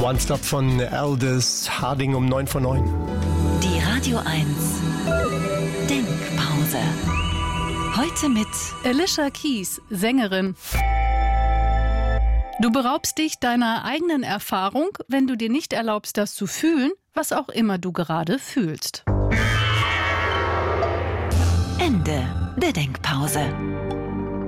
One Stop von Aldous Harding um 9 vor 9. Die Radio 1 Denkpause. Heute mit Alicia Keys, Sängerin. Du beraubst dich deiner eigenen Erfahrung, wenn du dir nicht erlaubst, das zu fühlen, was auch immer du gerade fühlst. Ende der Denkpause.